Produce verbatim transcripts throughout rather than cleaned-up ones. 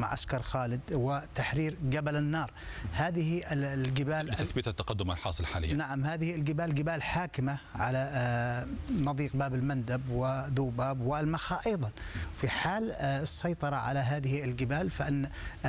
معسكر خالد وتحرير جبل النار. هذه الجبال لتثبيت التقدم الحاصل حاليا. نعم، هذه الجبال جبال حاكمة على مضيق باب المندب وذوباب والمخا أيضا. في حال السيطرة على هذه الجبال فإن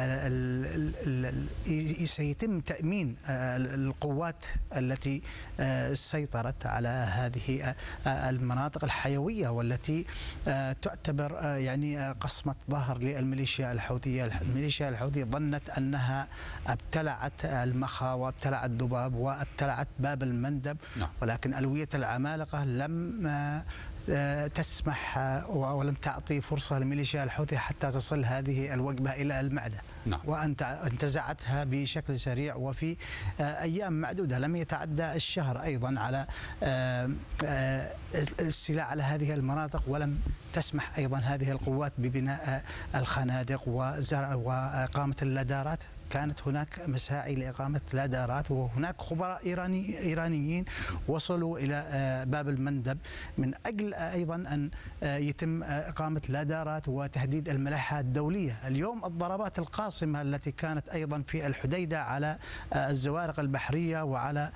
سيتم تأمين القوات التي سيطرت على هذه المناطق الحيوية والتي تعتبر يعني قصمة ظهر للميليشيا الحوثية. الميليشيا الحوثية ظنت أنها ابتلعت المخا وابتلعت ذباب وابتلعت باب المندب، ولكن ألوية العمالقة لم تسمح ولم تعطي فرصة للميليشيا الحوثية حتى تصل هذه الوجبة إلى المعدة. نعم. وانتزعتها بشكل سريع وفي أيام معدودة، لم يتعدى الشهر أيضا على الاستيلاء على هذه المناطق، ولم تسمح أيضا هذه القوات ببناء الخنادق وإقامة اللادارات. كانت هناك مساعي لإقامة لادارات، وهناك خبراء إيراني إيرانيين وصلوا إلى باب المندب من أجل أيضا أن يتم إقامة لادارات وتهديد الملاحة الدولية. اليوم الضربات القاصمة التي كانت أيضا في الحديدة على الزوارق البحرية وعلى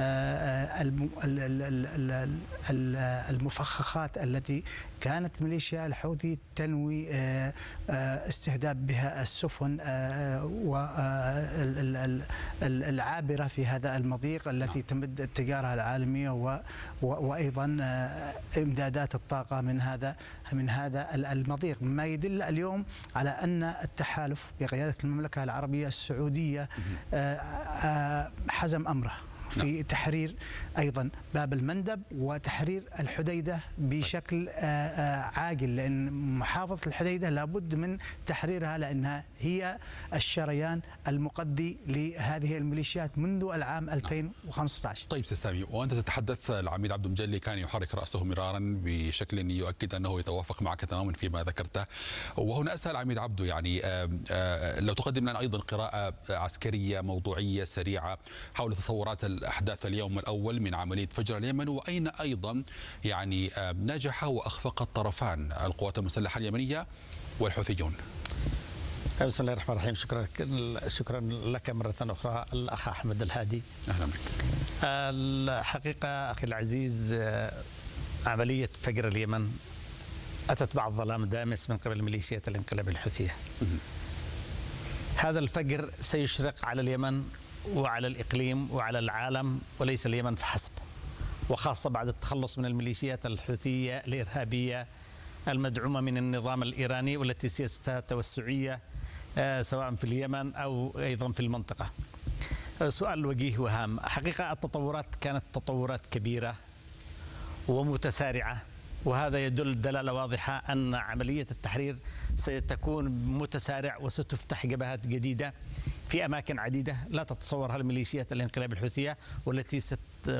المفخخات التي كانت ميليشيا الحوثي تنوي استهداف بها السفن والعابرة في هذا المضيق التي تمد التجارة العالمية وأيضا إمدادات الطاقة من هذا من هذا المضيق، ما يدل اليوم على أن التحالف بقيادة المملكة العربية السعودية حزم أمره في تحرير أيضا باب المندب وتحرير الحديدة بشكل عاجل، لأن محافظة الحديدة لابد من تحريرها لأنها هي الشريان المقضي لهذه الميليشيات منذ العام ألفين وخمسة عشر. طيب سامي، وأنت تتحدث العميد عبد المجلي كان يحرك رأسه مرارا بشكل يؤكد أنه يتوافق معك تماما فيما ذكرته، وهنا أسأل العميد عبده يعني لو تقدم لنا أيضا قراءة عسكرية موضوعية سريعة حول تصورات أحداث اليوم الأول من عملية فجر اليمن، وأين أيضا يعني نجح وأخفق الطرفان القوات المسلحة اليمنية والحوثيون. بسم الله الرحمن الرحيم. شكرا شكرا لك مرة أخرى الأخ أحمد الهادي. أهلا بك. الحقيقة أخي العزيز، عملية فجر اليمن أتت بعد ظلام دامس من قبل ميليشيات الانقلاب الحوثية. هذا الفجر سيشرق على اليمن وعلى الإقليم وعلى العالم، وليس اليمن فحسب، وخاصة بعد التخلص من الميليشيات الحوثية الإرهابية المدعومة من النظام الإيراني والتي سياستها توسعية سواء في اليمن أو أيضا في المنطقة. سؤال وجيه وهام. حقيقة التطورات كانت تطورات كبيرة ومتسارعة، وهذا يدل دلالة واضحة أن عملية التحرير ستكون متسارع وستفتح جبهات جديدة في أماكن عديدة لا تتصورها الميليشيات الانقلاب الحوثية، والتي ست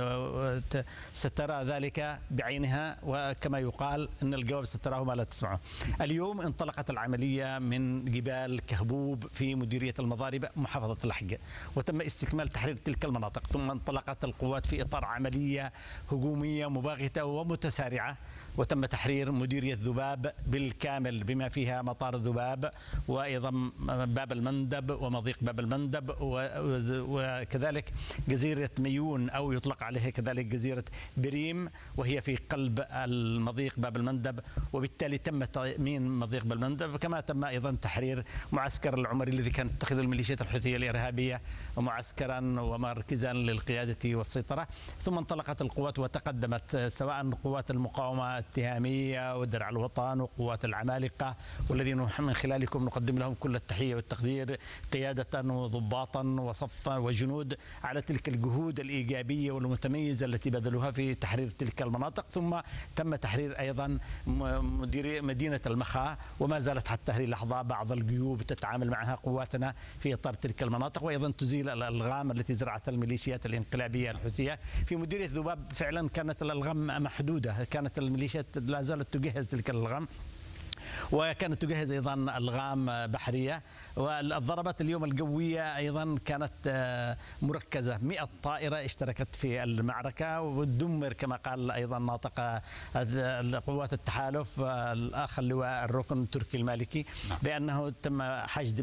سترى ذلك بعينها، وكما يقال أن الجواب ستراه ما لا تسمعه. اليوم انطلقت العملية من جبال كهبوب في مديرية المضاربة محافظة اللحج، وتم استكمال تحرير تلك المناطق، ثم انطلقت القوات في إطار عملية هجومية مباغتة ومتسارعة، وتم تحرير مديرية ذباب بالكامل بما فيها مطار ذباب وأيضا باب المندب ومضيق باب المندب، وكذلك جزيرة ميون أو يطلق عليها كذلك جزيرة بريم، وهي في قلب المضيق باب المندب، وبالتالي تم تأمين مضيق باب المندب، كما تم أيضا تحرير معسكر العمري الذي كانت تتخذه الميليشيات الحوثية الإرهابية معسكرا ومركزا للقيادة والسيطرة. ثم انطلقت القوات وتقدمت، سواء قوات المقاومة التهامية ودرع الوطن وقوات العمالقة، والذين من خلالكم نقدم لهم كل التحية والتقدير قيادة وضباطا وصفا وجنود على تلك الجهود الإيجابية والمتميزة التي بذلوها في تحرير تلك المناطق. ثم تم تحرير أيضا مديرية مدينة المخا، وما زالت حتى هذه اللحظة بعض الجيوب تتعامل معها قواتنا في إطار تلك المناطق، وأيضا تزيل الألغام التي زرعتها الميليشيات الانقلابية الحوثية. في مديرية ذباب فعلا كانت الألغام محدودة، كانت الميليشيات لا زالت تجهز تلك الألغام، وكانت تجهز أيضا ألغام بحرية. والضربات اليوم الجوية أيضا كانت مركزة، مئة طائرة اشتركت في المعركة، ودمر كما قال أيضا ناطق قوات التحالف الأخ اللواء الركن التركي المالكي بأنه تم حشد